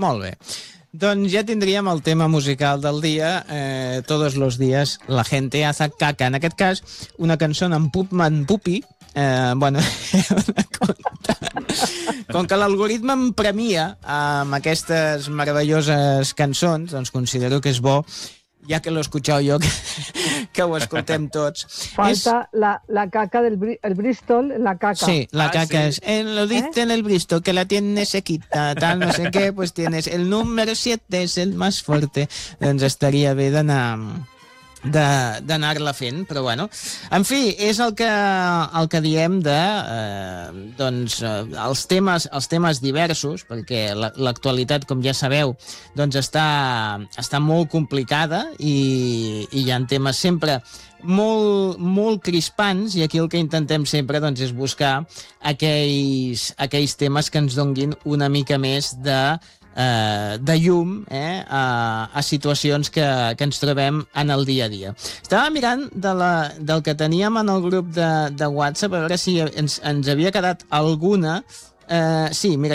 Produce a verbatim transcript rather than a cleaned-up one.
Molt bé. Doncs ja tindríem el tema musical del dia. Eh, todos los días la gente hace caca. En aquest cas, una cançó en Pupman Pupi. Eh, bueno, com que l'algoritme em premia amb aquestes meravelloses cançons, doncs considero que és bo, ja que l'he escoltat jo, que, que ho escoltem tots. Falta és... la, la caca del el Bristol, la caca. Sí, la ah, caca sí. es, eh, lo dice ¿Eh? en el Bristol, que la tiene sequita, tal, no sé què, pues tienes el número siete, es el más fuerte. Doncs estaria bé d'anar... d'anar-la fent, però bueno. En fi, és el que, el que diem de eh, doncs, eh, els, temes, els temes diversos, perquè l'actualitat, com ja sabeu, doncs està, està molt complicada i, i hi ha temes sempre molt, molt crispants, i aquí el que intentem sempre doncs, és buscar aquells, aquells temes que ens donguin una mica més de Uh, de llum eh, a, a situacions que, que ens trobem en el dia a dia. Estava mirant de la, del que teníem en el grup de, de WhatsApp a veure si ens, ens havia quedat alguna. Uh, sí, mira,